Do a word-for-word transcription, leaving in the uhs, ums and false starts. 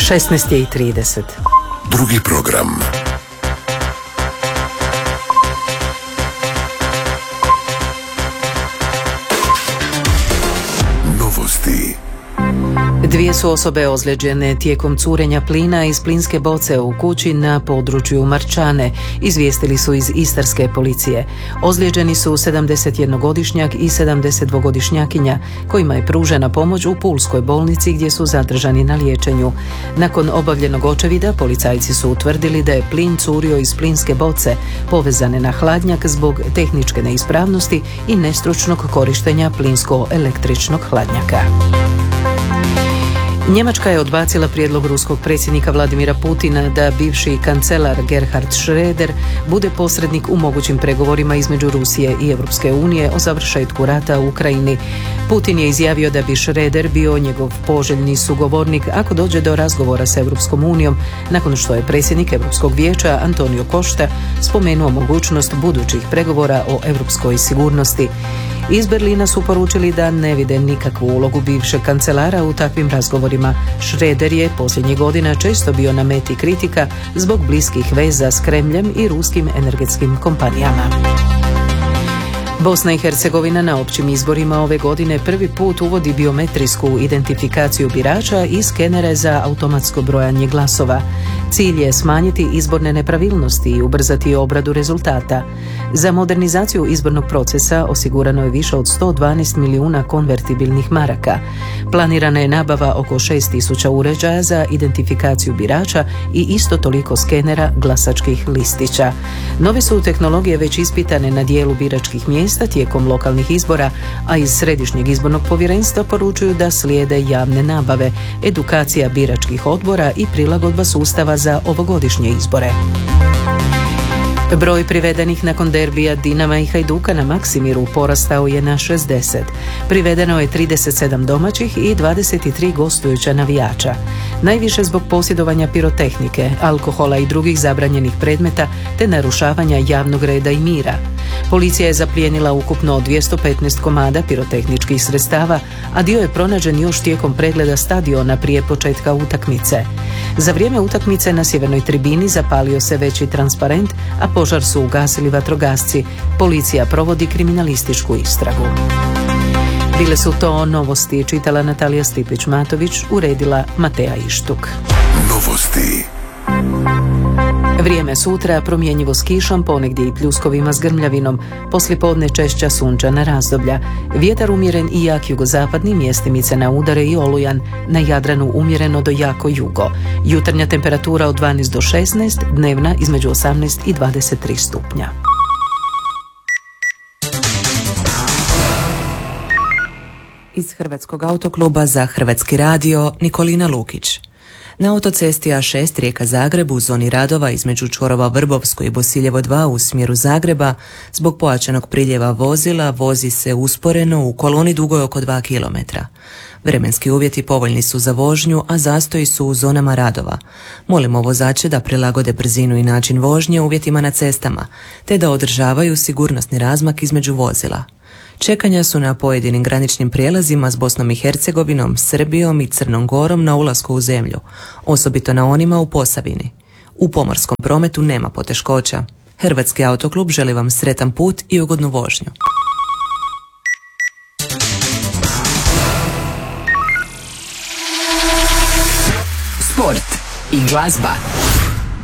šesnaest i trideset. Drugi program. Novosti. Dvije su osobe ozlijeđene tijekom curenja plina iz plinske boce u kući na području Marčane, izvijestili su iz istarske policije. Ozlijeđeni su sedamdesetjednogodišnjak i sedamdesetdvogodišnjakinja kojima je pružena pomoć u pulskoj bolnici gdje su zadržani na liječenju. Nakon obavljenog očevida policajci su utvrdili da je plin curio iz plinske boce povezane na hladnjak zbog tehničke neispravnosti i nestručnog korištenja plinsko-električnog hladnjaka. Njemačka je odbacila prijedlog ruskog predsjednika Vladimira Putina da bivši kancelar Gerhard Schröder bude posrednik u mogućim pregovorima između Rusije i Europske unije o završetku rata u Ukrajini. Putin je izjavio da bi Schröder bio njegov poželjni sugovornik ako dođe do razgovora s Europskom unijom, nakon što je predsjednik Europskog vijeća Antonio Costa spomenuo mogućnost budućih pregovora o europskoj sigurnosti. Iz Berlina su poručili da ne vide nikakvu ulogu bivšeg kancelara u takvim razgovorima. Schröder je posljednjih godina često bio na meti kritika zbog bliskih veza s Kremljem i ruskim energetskim kompanijama. Bosna i Hercegovina na općim izborima ove godine prvi put uvodi biometrijsku identifikaciju birača i skenere za automatsko brojanje glasova. Cilj je smanjiti izborne nepravilnosti i ubrzati obradu rezultata. Za modernizaciju izbornog procesa osigurano je više od sto dvanaest milijuna konvertibilnih maraka. Planirana je nabava oko šest tisuća uređaja za identifikaciju birača i isto toliko skenera glasačkih listića. Nove su tehnologije već ispitane na dijelu biračkih mjesta tijekom lokalnih izbora, a iz Središnjeg izbornog povjerenstva poručuju da slijede javne nabave, edukacija biračkih odbora i prilagodba sustava za ovogodišnje izbore. Broj privedenih nakon derbija Dinama i Hajduka na Maksimiru porastao je na šezdeset. Privedeno je trideset sedam domaćih i dvadeset tri gostujuća navijača. Najviše zbog posjedovanja pirotehnike, alkohola i drugih zabranjenih predmeta te narušavanja javnog reda i mira. Policija je zaplijenila ukupno dvjesto petnaest komada pirotehničkih sredstava, a dio je pronađen još tijekom pregleda stadiona prije početka utakmice. Za vrijeme utakmice na sjevernoj tribini zapalio se veći transparent, a požar su ugasili vatrogasci. Policija provodi kriminalističku istragu. Bile su to novosti, čitala Natalija Stipić-Matović, uredila Mateja Ištuk. Novosti. Vrijeme sutra promjenjivo s kišom, ponegdje i pljuskovima s grmljavinom, poslijepodne češća sunčana razdoblja. Vjetar umjeren i jak jugozapadni, mjestimice na udare i olujan, na Jadranu umjereno do jako jugo. Jutarnja temperatura od dvanaest do šesnaest, dnevna između osamnaest i dvadeset tri stupnja. Iz Hrvatskog autokluba za Hrvatski radio Nikolina Lukić. Na autocesti A šest Rijeka-Zagreb u zoni radova između čvorova Vrbovsko i Bosiljevo dva u smjeru Zagreba zbog pojačanog priljeva vozila vozi se usporeno u koloni dugoj oko dva kilometra. Vremenski uvjeti povoljni su za vožnju, a zastoji su u zonama radova. Molimo vozače da prilagode brzinu i način vožnje uvjetima na cestama, te da održavaju sigurnosni razmak između vozila. Čekanja su na pojedinim graničnim prijelazima s Bosnom i Hercegovinom, Srbijom i Crnom Gorom na ulasku u zemlju, osobito na onima u Posavini. U pomorskom prometu nema poteškoća. Hrvatski autoklub želi vam sretan put i ugodnu vožnju. Sport i glazba.